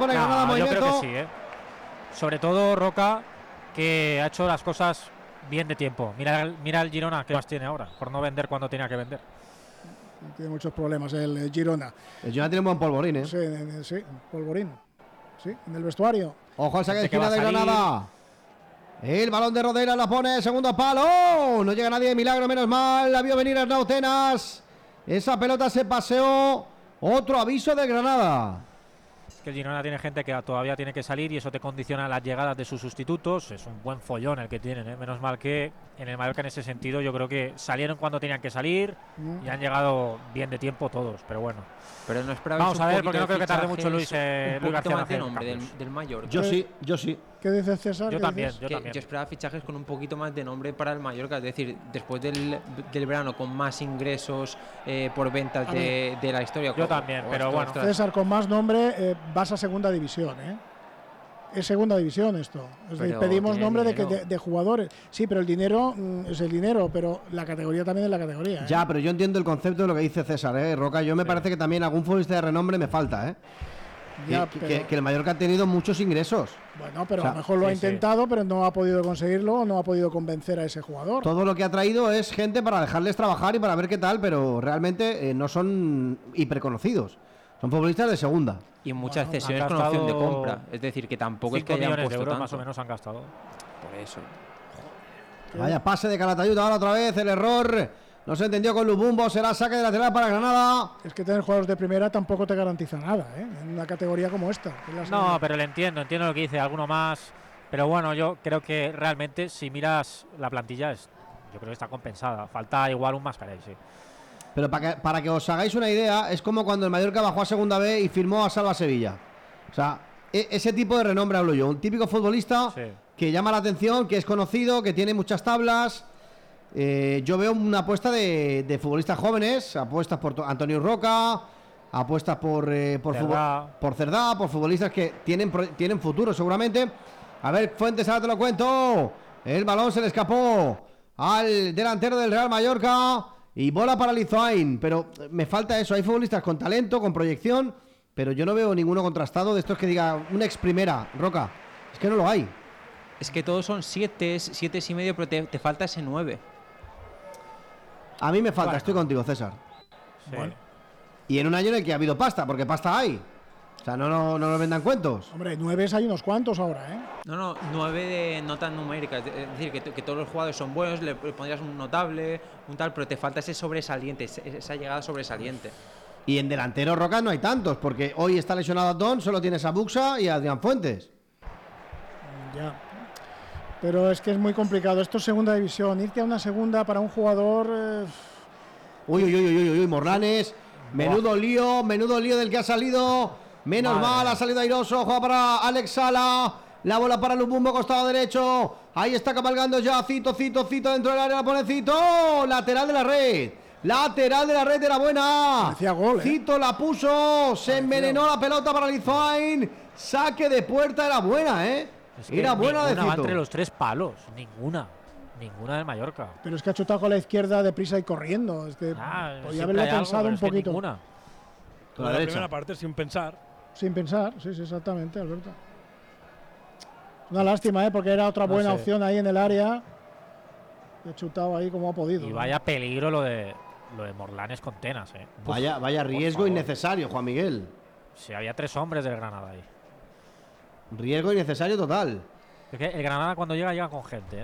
pone Granada movimiento. Yo creo que sí, sobre todo Roca, que ha hecho las cosas bien de tiempo. Mira el Girona, que más tiene ahora, por no vender cuando tenía que vender. Tiene muchos problemas el Girona. El Girona tiene un buen polvorín, ¿eh? Sí, polvorín. Sí, en el vestuario. Ojo al saque de esquina de Granada. El balón de Rodera la pone, segundo palo. No llega nadie de milagro, menos mal. La vio venir Arnau Tenas. Esa pelota se paseó. Otro aviso de Granada. Que el Girona tiene gente que todavía tiene que salir y eso te condiciona las llegadas de sus sustitutos. Es un buen follón el que tienen, ¿eh? Menos mal que en el Mallorca en ese sentido yo creo que salieron cuando tenían que salir y han llegado bien de tiempo todos, pero bueno. Pero no esperaba. Vamos a ver, porque no creo que tarde mucho Luis García más de nombre del Mallorca. Yo sí. ¿Qué dices, César? Yo también. Yo esperaba fichajes con un poquito más de nombre para el Mallorca, es decir, después del verano con más ingresos por ventas de la historia. Yo también, pero bueno. César, con más nombre vas a segunda división, ¿eh? Es segunda división esto. Es decir, pedimos nombre de jugadores. Sí, pero el dinero es el dinero, pero la categoría también es la categoría. Ya, pero yo entiendo el concepto de lo que dice César, Roca. Yo me parece que también algún futbolista de renombre me falta, Ya, que el Mallorca ha tenido muchos ingresos. Bueno, pero a lo mejor lo ha intentado, pero no ha podido conseguirlo, o no ha podido convencer a ese jugador. Todo lo que ha traído es gente para dejarles trabajar y para ver qué tal, pero realmente no son hiperconocidos. Son futbolistas de segunda. Y muchas cesiones con opción de compra. Es decir, que tampoco es que hayan puesto euros tanto. Más o menos han gastado. Por eso. Vaya pase de Calatayud ahora otra vez, el error. No se entendió con Lubumbo, será saque de lateral para Granada. Es que tener jugadores de primera tampoco te garantiza nada, en una categoría como esta. No, pero le entiendo lo que dice, alguno más. Pero bueno, yo creo que realmente si miras la plantilla, yo creo que está compensada. Falta igual un Mascarell, sí. Pero para que os hagáis una idea, es como cuando el Mallorca bajó a segunda B y firmó a Salva Sevilla. O sea, ese tipo de renombre hablo yo. Un típico futbolista que llama la atención, que es conocido, que tiene muchas tablas. Yo veo una apuesta de futbolistas jóvenes, apuestas por Antonio Roca, apuestas por Cerdá, por futbolistas que tienen futuro seguramente. A ver, Fuentes, ahora te lo cuento. El balón se le escapó al delantero del Real Mallorca y bola para Lizoain. Pero me falta eso, hay futbolistas con talento, con proyección, pero yo no veo ninguno contrastado de estos que diga una ex primera, Roca. Es que no lo hay. Es que todos son 7 y medio, pero te falta ese 9. A mí me falta, estoy contigo, César. Sí. Bueno. Y en un año en el que ha habido pasta, porque pasta hay. O sea, no nos vendan cuentos. Hombre, 9 hay unos cuantos ahora, No, 9 de nota numérica. Es decir, que todos los jugadores son buenos, le pondrías un notable, un tal, pero te falta ese sobresaliente, esa llegada sobresaliente. Y en delantero Roca no hay tantos, porque hoy está lesionado a Don, solo tienes a Buxa y a Adrián Fuentes. Ya. Pero es que es muy complicado. Esto es segunda división. Irte a una segunda para un jugador. Uy, Morlanes. Menudo lío del que ha salido. Menos mal, ha salido airoso. Juega para Alex Sala. La bola para Lubumbo, costado derecho. Ahí está cabalgando ya. Cito dentro del área. La pone Cito. Lateral de la red. Era buena. Hacía gol, Cito la puso. Se envenenó la pelota para Lizoain. Saque de puerta, era buena, Es que era buena de Cito. Va entre los 3 palos. Ninguna del Mallorca. Pero es que ha chutado con la izquierda deprisa y corriendo. Es que podía haberlo pensado un poquito. Con la primera parte sin pensar. Sin pensar, sí, exactamente, Alberto. Una lástima, porque era otra buena opción ahí en el área. Y ha chutado ahí como ha podido. Y vaya peligro lo de Morlanes con Tenas, Vaya riesgo innecesario, Juan Miguel. Sí, había 3 hombres del Granada ahí. Riesgo innecesario total. Es que el Granada cuando llega con gente,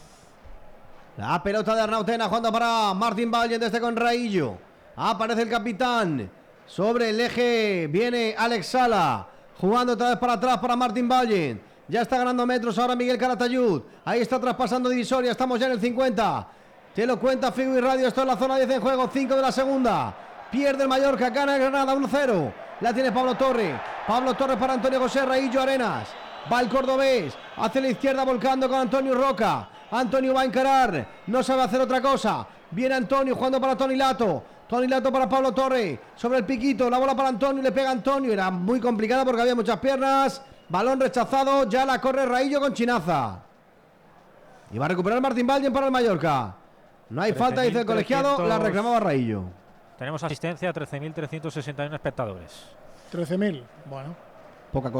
La pelota de Arnau Tenas jugando para Martín Valle desde con Raillo. Aparece el capitán. Sobre el eje viene Alex Sala. Jugando otra vez para atrás para Martín Valle. Ya está ganando metros ahora Miguel Calatayud. Ahí está traspasando divisoria. Estamos ya en el 50. Te lo cuenta Figo y Radio. Esto es la zona 10 en juego. 5 de la segunda. Pierde el Mallorca. Gana el Granada 1-0. La tiene Pablo Torre. Pablo Torre para Antonio José Raillo Arenas. Va el cordobés. Hacia la izquierda volcando con Antonio Roca. Antonio va a encarar. No sabe hacer otra cosa. Viene Antonio jugando para Toni Lato. Toni Lato para Pablo Torre. Sobre el piquito. La bola para Antonio. Le pega Antonio. Era muy complicada porque había muchas piernas. Balón rechazado. Ya la corre Raillo con chinaza. Y va a recuperar Martín Valle para el Mallorca. No hay falta, dice el colegiado. La reclamaba Raillo. Tenemos asistencia a 13.361 espectadores. 13.000. Bueno. Poca cosa.